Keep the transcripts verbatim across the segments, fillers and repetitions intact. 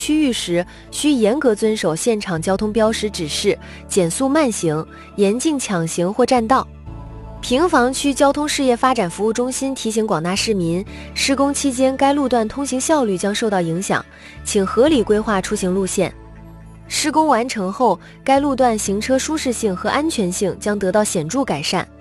区域时，需严格遵守现场交通标识指示，减速慢行，严禁抢行或占道。平房区交通事业发展服务中心提醒广大市民，施工期间该路段通行效率将受到影响，请合理规划出行路线。施工完成后，该路段行车舒适性和安全性将得到显著改善。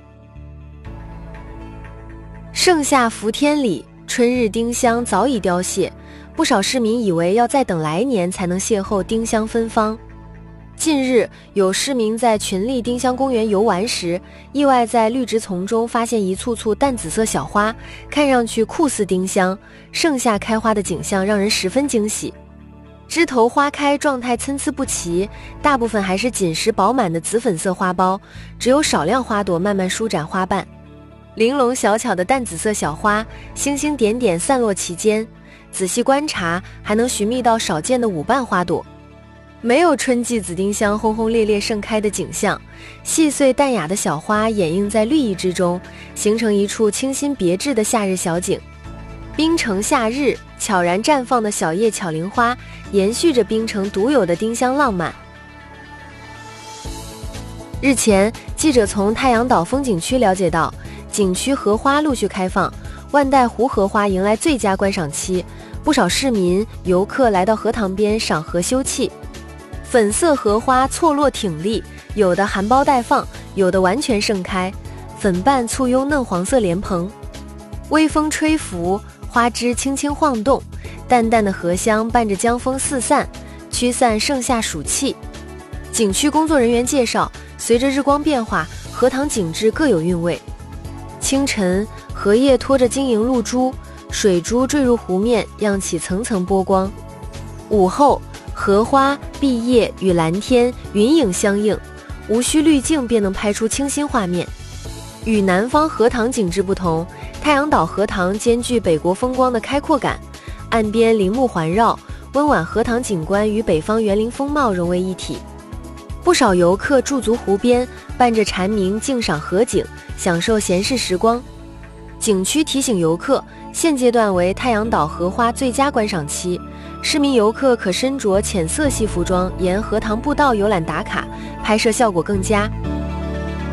盛夏伏天里，春日丁香早已凋谢，不少市民以为要再等来年才能邂逅丁香芬芳。近日，有市民在群力丁香公园游玩时，意外在绿植丛中发现一簇簇淡紫色小花，看上去酷似丁香，盛夏开花的景象让人十分惊喜。枝头花开状态参差不齐，大部分还是紧实饱满的紫粉色花苞，只有少量花朵慢慢舒展花瓣。玲珑小巧的淡紫色小花，星星点点散落其间，仔细观察还能寻觅到少见的五瓣花朵。没有春季紫丁香轰轰烈烈盛开的景象，细碎淡雅的小花掩映在绿意之中，形成一处清新别致的夏日小景。冰城夏日，悄然绽放的小叶巧玲花，延续着冰城独有的丁香浪漫。日前，记者从太阳岛风景区了解到，景区荷花陆续开放，万代湖荷花迎来最佳观赏期，不少市民游客来到荷塘边赏荷休憩。粉色荷花错落挺立，有的含苞待放，有的完全盛开，粉瓣簇拥嫩黄色莲蓬，微风吹拂，花枝轻轻晃动，淡淡的荷香伴着江风四散，驱散盛夏暑气。景区工作人员介绍，随着日光变化，荷塘景致各有韵味。清晨，荷叶拖着晶莹露珠，水珠坠入湖面，漾起层层波光。午后，荷花、碧叶与蓝天云影相映，无需滤镜便能拍出清新画面。与南方荷塘景致不同，太阳岛荷塘兼具北国风光的开阔感，岸边林木环绕，温婉荷塘景观与北方园林风貌融为一体。不少游客驻足湖边，伴着蝉鸣静赏荷景，享受闲适时光。景区提醒游客，现阶段为太阳岛荷花最佳观赏期，市民游客可身着浅色系服装沿荷塘步道游览打卡，拍摄效果更佳。